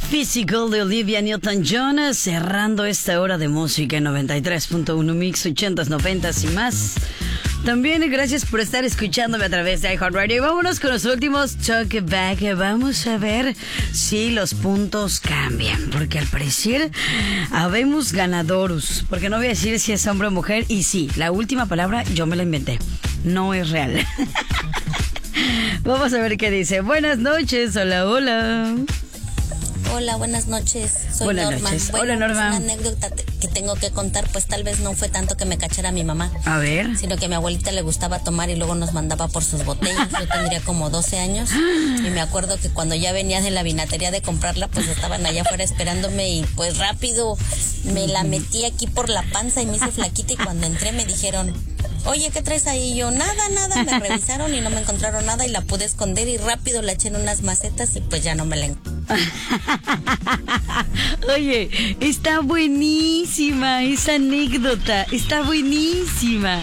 Physical de Olivia Newton-John, cerrando esta hora de música en 93.1 Mix 80s, 90s y más. También gracias por estar escuchándome a través de iHeartRadio. Y vámonos con los últimos Talkback. Vamos a ver si los puntos cambian, porque al parecer habemos ganadores. Porque no voy a decir si es hombre o mujer. Y sí, la última palabra yo me la inventé, no es real. Vamos a ver qué dice. Buenas noches, hola, hola. Hola, buenas noches. Soy buenas Norma. Noches. Bueno, hola, Norma. Una anécdota que tengo que contar, pues tal vez no fue tanto que me cachara mi mamá. A ver. Sino que a mi abuelita le gustaba tomar y luego nos mandaba por sus botellas. Yo tendría como 12 años. Y me acuerdo que cuando ya venía de la vinatería de comprarla, pues estaban allá afuera esperándome y pues rápido me la metí aquí por la panza y me hice flaquita. Y cuando entré me dijeron, oye, ¿qué traes ahí? Y yo, nada. Me revisaron y no me encontraron nada y la pude esconder y rápido la eché en unas macetas y pues ya no me la encontré. Oye, está buenísima esa anécdota, está buenísima.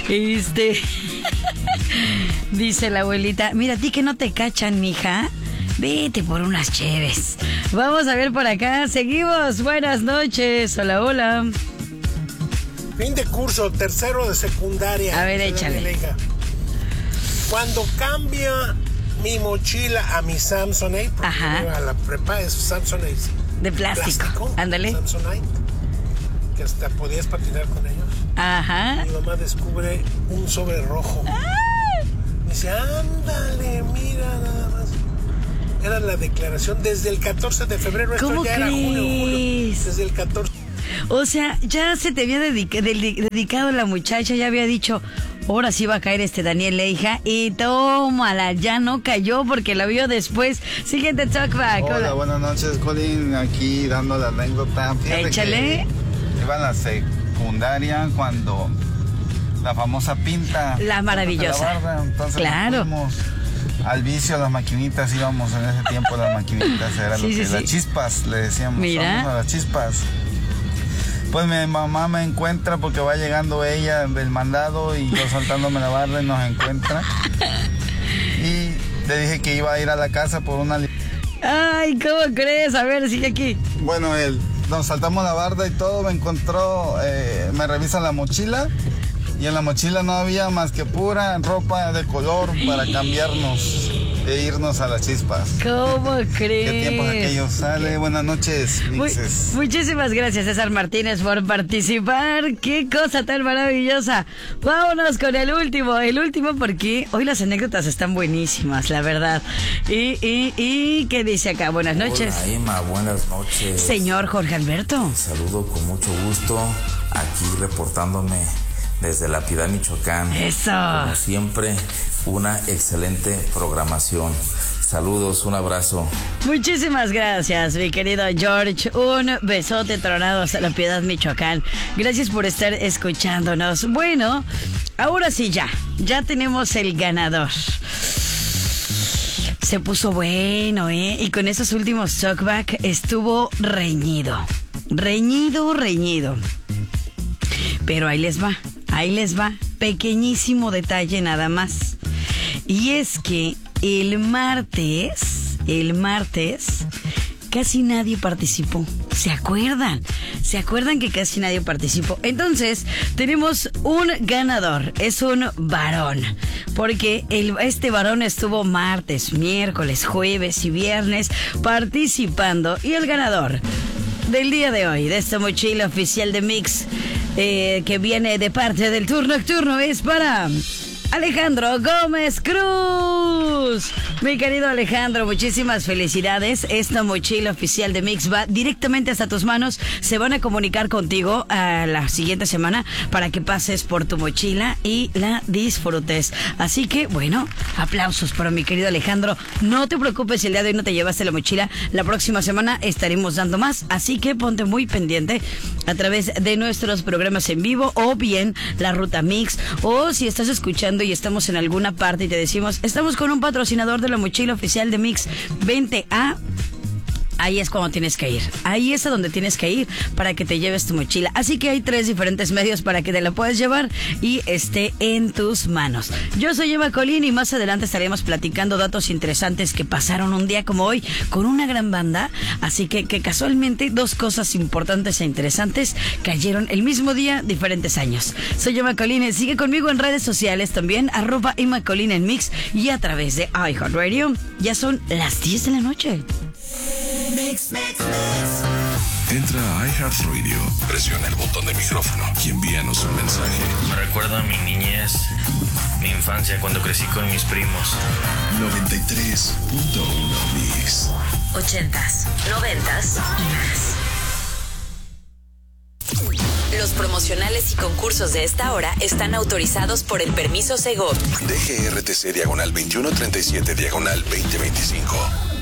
Dice la abuelita, mira, a ti que no te cachan, mija, vete por unas cheves. Vamos a ver por acá, seguimos. Buenas noches, hola, hola. Fin de curso, tercero de secundaria. A ver, échale. Cuando cambia mi mochila a mi Samsonite, porque a la prepa es Samsonite de plástico. Ándale. Samsonite, que hasta podías patinar con ellos. Ajá. Mi mamá descubre un sobre rojo. Me dice, ándale, mira nada más. Era la declaración desde el 14 de febrero. Esto ya era julio. Desde el 14. O sea, ya se te había dedicado la muchacha, ya había dicho, ahora sí va a caer Daniel Leija, y tómala, ya no cayó porque la vio después. Siguiente talkback. Hola, buenas noches, Colin, aquí dando la anécdota. Échale. Iba en la secundaria cuando la famosa pinta. La maravillosa. La barra, entonces claro. Fuimos al vicio, las maquinitas, íbamos en ese tiempo, las maquinitas, era lo que las chispas, le decíamos. Mira. Vamos a las chispas. Pues mi mamá me encuentra porque va llegando ella del mandado y yo saltándome la barra y nos encuentra. Y le dije que iba a ir a la casa por una... Ay, ¿cómo crees? A ver, sigue aquí. Bueno, nos saltamos la barda y todo, me encontró, me revisa la mochila y en la mochila no había más que pura ropa de color para cambiarnos e irnos a las chispas. ¿Cómo crees? ¿Qué tiempos aquellos? Sale, buenas noches, mixes. Muchísimas gracias, César Martínez, por participar. Qué cosa tan maravillosa. Vámonos con el último porque hoy las anécdotas están buenísimas, la verdad. Y ¿qué dice acá? Buenas noches. Hola, Emma, buenas noches. Señor Jorge Alberto. Te saludo con mucho gusto, aquí reportándome desde La Piedad, Michoacán. Eso. Como siempre, una excelente programación. Saludos, un abrazo. Muchísimas gracias, mi querido George. Un besote tronado hasta La Piedad, Michoacán. Gracias por estar escuchándonos. Bueno, ahora sí ya tenemos el ganador. Se puso bueno, y con esos últimos talkback estuvo reñido. Pero ahí les va, pequeñísimo detalle nada más. Y es que el martes, casi nadie participó. ¿Se acuerdan que casi nadie participó? Entonces, tenemos un ganador, es un varón. Porque este varón estuvo martes, miércoles, jueves y viernes participando. Y el ganador del día de hoy, de esta mochila oficial de Mix, que viene de parte del Tour Nocturno, es para Alejandro Gómez Cruz. Mi querido Alejandro, muchísimas felicidades. Esta mochila oficial de Mix va directamente hasta tus manos. Se van a comunicar contigo a la siguiente semana para que pases por tu mochila y la disfrutes. Así que, bueno, aplausos para mi querido Alejandro. No te preocupes si el día de hoy no te llevaste la mochila. La próxima semana estaremos dando más. Así que ponte muy pendiente a través de nuestros programas en vivo o bien la Ruta Mix. O si estás escuchando y estamos en alguna parte y te decimos, estamos con un patrocinador de la mochila oficial de Mix, vente a ahí es cuando tienes que ir. Ahí es a donde tienes que ir para que te lleves tu mochila. Así que hay 3 diferentes medios para que te la puedas llevar y esté en tus manos. Yo soy Emma Colín y más adelante estaremos platicando datos interesantes que pasaron un día como hoy con una gran banda. Así que casualmente 2 cosas importantes e interesantes cayeron el mismo día, diferentes años. Soy Emma Colín, sigue conmigo en redes sociales también, @Emma Colín en Mix y a través de iHeartRadio. Ya son las 10 de la noche. Entra a iHeartRadio, presiona el botón de micrófono y envíanos un mensaje. Me recuerda a mi niñez, mi infancia cuando crecí con mis primos. 93.1 Mix. 80s, 90s y más. Los promocionales y concursos de esta hora están autorizados por el permiso Segov. DGRTC /2137/2025.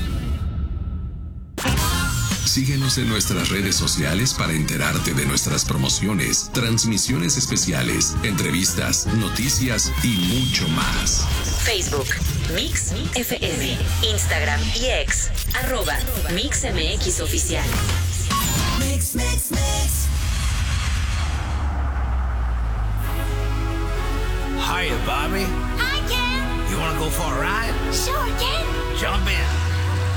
Síguenos en nuestras redes sociales para enterarte de nuestras promociones, transmisiones especiales, entrevistas, noticias y mucho más. Facebook, Mix FM, Instagram y X, @MixMX Oficial. Mix. Hiya, Bobby. Hi, Ken. You want to go for a ride? Sure, Ken. Jump in.